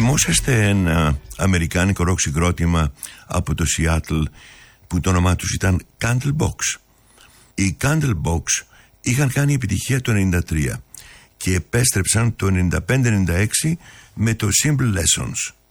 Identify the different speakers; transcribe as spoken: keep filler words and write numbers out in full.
Speaker 1: Θυμόσαστε ένα αμερικάνικο ροκ συγκρότημα από το Σιάτλ που το όνομά τους ήταν Candlebox? Οι Candlebox είχαν κάνει επιτυχία το ενενήντα τρία και επέστρεψαν το ενενήντα πέντε ενενήντα έξι με το Simple Lessons.